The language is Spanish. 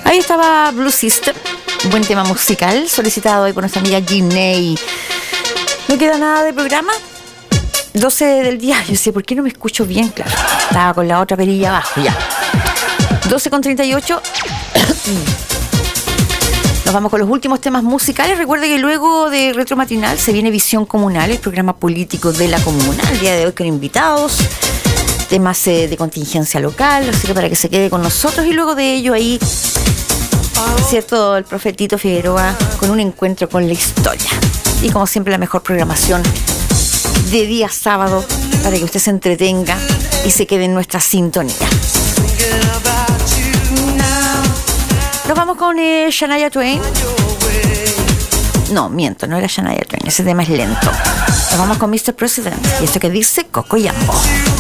Ahí estaba Blue Sister, un buen tema musical solicitado hoy por nuestra amiga Giney. No queda nada de programa. 12 del día. Yo sé, ¿por qué no me escucho bien? Claro, estaba con la otra perilla abajo, ya. 12:38. Nos vamos con los últimos temas musicales. Recuerde que luego de Retro Matinal se viene Visión Comunal, el programa político de la comuna. El día de hoy con invitados, temas de contingencia local, así que para que se quede con nosotros. Y luego de ello ahí, cierto, el profetito Figueroa con un encuentro con la historia. Y como siempre la mejor programación de día sábado para que usted se entretenga y se quede en nuestra sintonía. Nos vamos con Shania Twain. No, miento, no era Shania Twain, ese tema es lento. Nos vamos con Mr. President y esto que dice Coco Jambo.